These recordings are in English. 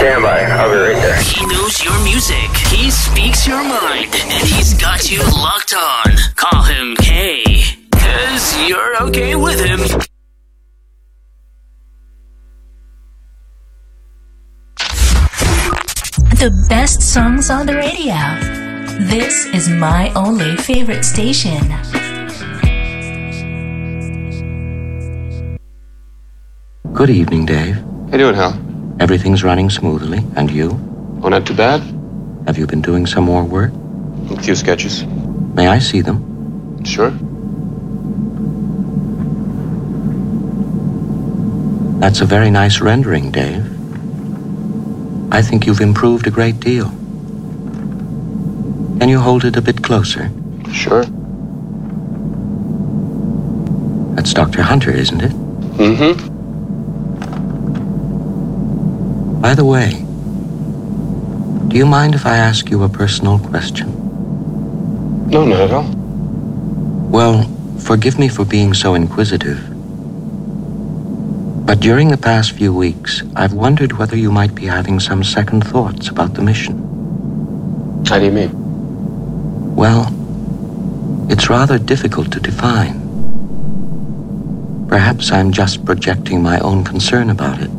Stand by. I'll be right there. He knows your music. He speaks your mind. And he's got you locked on. Call him K. 'Cause you're okay with him. The best songs on the radio. This is my only favorite station. Good evening, Dave. How you doing, Hal? Everything's running smoothly. And you? Oh, not too bad. Have you been doing some more work? A few sketches. May I see them? Sure. That's a very nice rendering, Dave. I think you've improved a great deal. Can you hold it a bit closer? Sure. That's Dr. Hunter, isn't it? Mm-hmm. By the way, do you mind if I ask you a personal question? No, not at all. Well, forgive me for being so inquisitive. But during the past few weeks, I've wondered whether you might be having some second thoughts about the mission. How do you mean? Well, it's rather difficult to define. Perhaps I'm just projecting my own concern about it.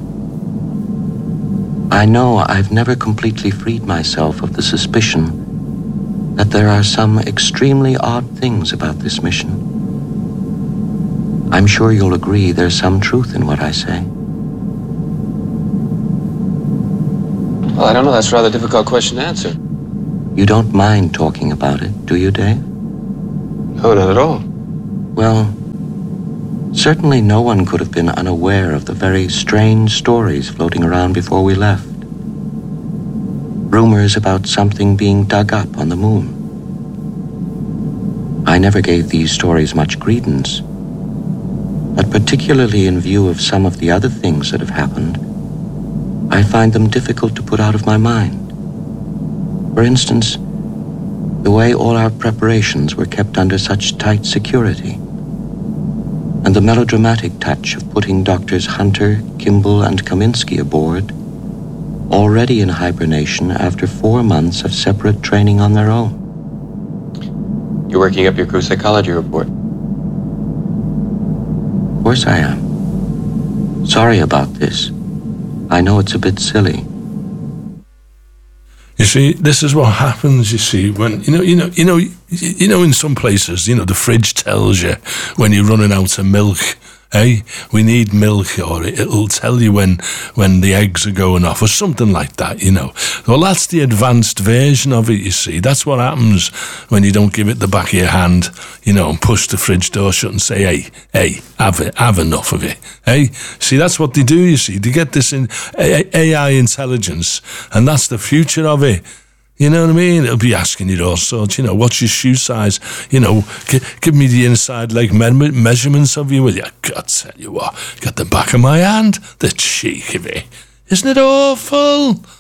I know I've never completely freed myself of the suspicion that there are some extremely odd things about this mission. I'm sure you'll agree there's some truth in what I say. Well, I don't know. That's a rather difficult question to answer. You don't mind talking about it, do you, Dave? No, not at all. Well, certainly no one could have been unaware of the very strange stories floating around before we left. Rumors about something being dug up on the moon. I never gave these stories much credence, but particularly in view of some of the other things that have happened, I find them difficult to put out of my mind. For instance, the way all our preparations were kept under such tight security, and the melodramatic touch of putting Doctors Hunter, Kimball, and Kaminsky aboard, already in hibernation after 4 months of separate training on their own. You're working up your crew psychology report. Of course I am. Sorry about this. I know it's a bit silly. You see, this is what happens, you see, when, in some places, the fridge tells you when you're running out of milk, we need milk, or it'll tell you when the eggs are going off, or something like that, Well, that's the advanced version of it, you see. That's what happens when you don't give it the back of your hand, and push the fridge door shut and say, hey, have enough of it, See, that's what they do, you see. They get this in AI intelligence, and that's the future of it. You know what I mean? It'll be asking you all sorts, what's your shoe size? Give me the inside leg measurements of you, will you? God, tell you what, got the back of my hand, the cheek of it. Isn't it awful?